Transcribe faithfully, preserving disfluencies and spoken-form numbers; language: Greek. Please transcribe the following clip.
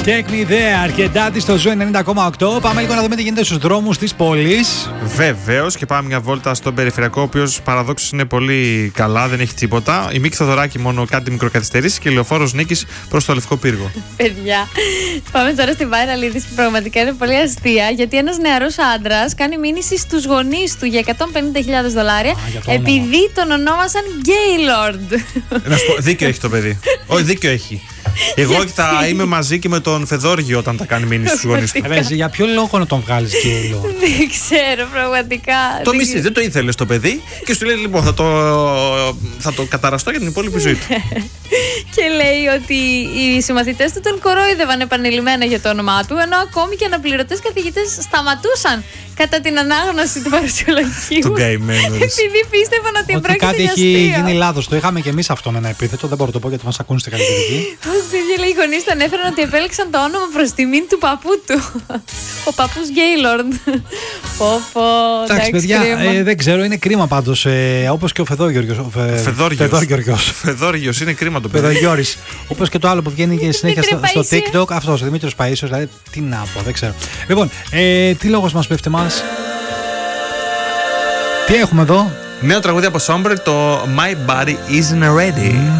Take me there και Daddy στο Ζου ενενήντα κόμμα οκτώ. Πάμε λίγο να δούμε τι γίνεται στους δρόμους της πόλης. Βεβαίως, και πάμε μια βόλτα στον περιφερειακό, ο οποίος παραδόξως είναι πολύ καλά, δεν έχει τίποτα. Η Μίκη Θοδωράκη μόνο κάτι μικροκαθυστερήσεις και Λεωφόρος Νίκης προς το Λευκό Πύργο. Παιδιά, πάμε τώρα στην viral είδηση που πραγματικά είναι πολύ αστεία. Γιατί ένας νεαρός άντρας κάνει μήνυση στους γονείς του για εκατόν πενήντα χιλιάδες δολάρια το επειδή τον ονόμασαν Gaylord. Να σου πω, δίκιο έχει το παιδί. Όχι, δίκιο έχει. Εγώ θα είμαι μαζί και με τον Φεδόργιο όταν τα κάνει μήνυση στους γονείς του. Ρε, για ποιο λόγο να τον βγάλεις Gaylord? Δεν ξέρω, πραγματικά. Το μισή, δεν το ήθελε το παιδί και σου λέει λοιπόν θα το, θα το καταραστώ για την υπόλοιπη ζωή του. Και λέει ότι οι συμμαθητές του τον κορόιδευαν επανειλημμένα για το όνομά του, ενώ ακόμη και αναπληρωτές καθηγητές σταματούσαν κατά την ανάγνωση του παρουσιολογίου. Τον καημένο. Επειδή πίστευαν ότι Ότι πρόκειται κάτι για έχει αστείο. γίνει λάθος. Το είχαμε και εμείς αυτόν ένα επίθετο. Δεν μπορώ να το πω γιατί μας ακούν στη καλλιτεχνική. Και λέει, οι γονείς τον έφεραν ότι επέλεξαν το όνομα προς τιμήν του παππού του. Ο παππούς Gaylord. Πω πω, Εντάξει, παιδιά, ε, δεν ξέρω, είναι κρίμα πάντως. Ε, όπως και ο Φεδόγιοργιος. Φεδόργιος. Φεδόργιος, είναι κρίμα το παιδί. Φεδόγιορης. Όπως και το άλλο που βγαίνει και συνέχεια στο, στο Παΐσιο. TikTok. Αυτός ο Δημήτρης Παΐσιος. Δηλαδή, τι να πω, δεν ξέρω. Λοιπόν, ε, τι λόγος μας πέφτει εμάς? Τι έχουμε εδώ? Νέο τραγούδι από Sombre, το My Body Isn't Ready.